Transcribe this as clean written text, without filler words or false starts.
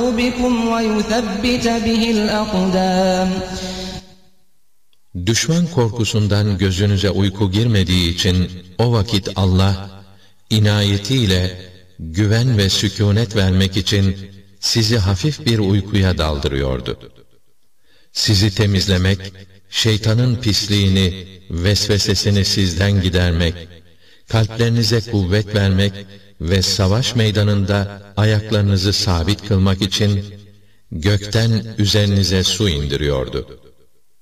قلوبكم ويثبت به الأقدام. Düşman korkusundan gözünüze uyku girmediği için o vakit Allah inayetiyle güven ve sükûnet vermek için sizi hafif bir uykuya daldırıyordu. Sizi temizlemek, şeytanın pisliğini, vesvesesini sizden gidermek, kalplerinize kuvvet vermek ve savaş meydanında ayaklarınızı sabit kılmak için gökten üzerinize su indiriyordu.